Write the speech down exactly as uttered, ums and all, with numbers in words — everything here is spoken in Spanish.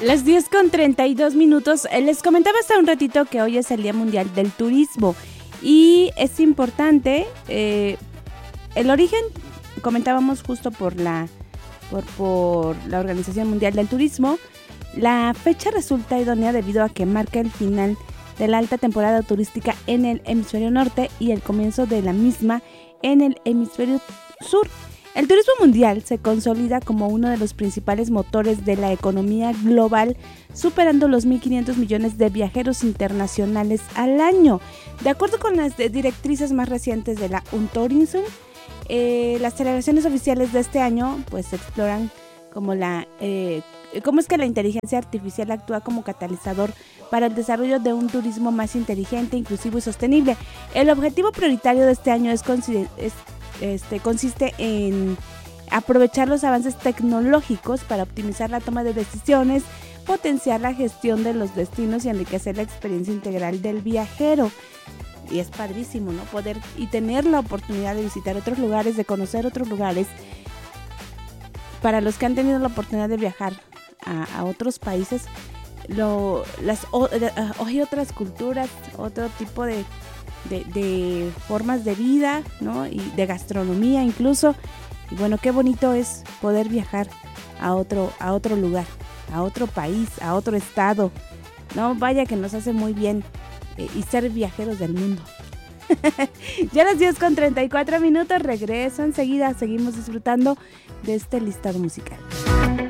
Las diez con treinta y dos minutos. Les comentaba hace un ratito que hoy es el Día Mundial del Turismo y es importante, eh, el origen, comentábamos justo por la, por, por la Organización Mundial del Turismo. La fecha resulta idónea debido a que marca el final de la alta temporada turística en el hemisferio norte y el comienzo de la misma en el hemisferio sur. El turismo mundial se consolida como uno de los principales motores de la economía global, superando los mil quinientos millones de viajeros internacionales al año. De acuerdo con las directrices más recientes de la UNTOURISM, eh, las celebraciones oficiales de este año pues exploran como la, eh, cómo es que la inteligencia artificial actúa como catalizador para el desarrollo de un turismo más inteligente, inclusivo y sostenible. El objetivo prioritario de este año es, es Este, consiste en aprovechar los avances tecnológicos para optimizar la toma de decisiones, potenciar la gestión de los destinos y enriquecer la experiencia integral del viajero. Y es padrísimo, ¿no? Poder y tener la oportunidad de visitar otros lugares, de conocer otros lugares. Para los que han tenido la oportunidad de viajar a, a otros países, lo, las, o, hay otras culturas, otro tipo de De, de formas de vida, ¿no? Y de gastronomía incluso. Y bueno, qué bonito es poder viajar a otro, a otro lugar, a otro país, a otro estado, ¿no? Vaya que nos hace muy bien eh, y ser viajeros del mundo. Ya a las diez con treinta y cuatro minutos, regreso enseguida, seguimos disfrutando de este listado musical.